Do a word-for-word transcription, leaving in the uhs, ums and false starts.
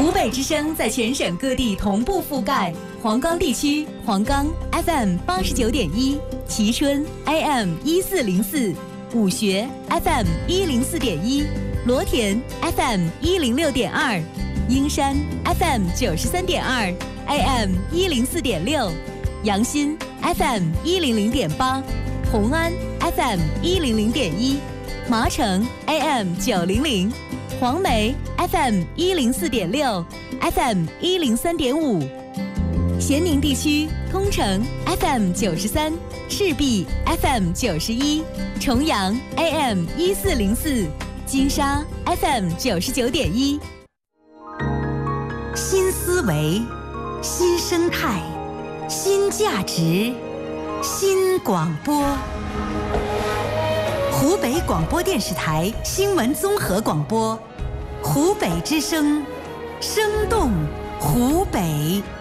湖北之声在全省各地同步覆盖。黄冈地区，黄冈 F M 八十九点一，蕲春 A M 一四零四，武穴 F M 一零四点一，罗田 F M 一零六点二，英山 F M 九十三点二 A M 一零四点六，阳新 F M 一零零点八，红安 F M 一零零点一，麻城 A M 九零零，黄梅 F M 一零四点六 ，F M 一零三点五。咸宁地区，通城 F M 九十三，赤壁 F M 九十一，重阳 A M 一四零四，金沙 F M 九十九点一。 新思维，新生态，新价值，新广播。湖北广播电视台新闻综合广播，湖北之声，生动湖北。